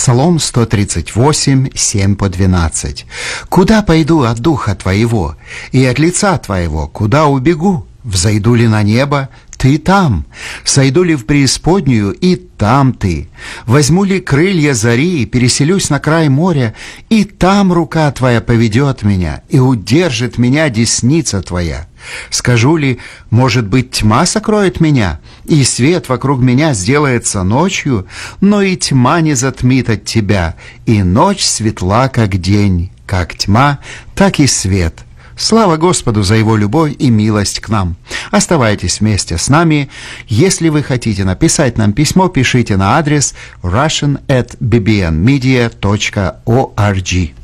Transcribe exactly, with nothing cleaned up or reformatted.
Псалом сто тридцать восемь, семь по двенадцать. «Куда пойду от духа Твоего, и от лица Твоего, куда убегу? Взойду ли на небо? Ты там. Сойду ли в преисподнюю? И там Ты. Возьму ли крылья зари и переселюсь на край моря? И там рука Твоя поведет меня, и удержит меня десница Твоя. Скажу ли, может быть, тьма сокроет меня, и свет вокруг меня сделается ночью, но и тьма не затмит от Тебя, и ночь светла, как день, как тьма, так и свет». Слава Господу за Его любовь и милость к нам. Оставайтесь вместе с нами. Если вы хотите написать нам письмо, пишите на адрес russian at b b n media dot org.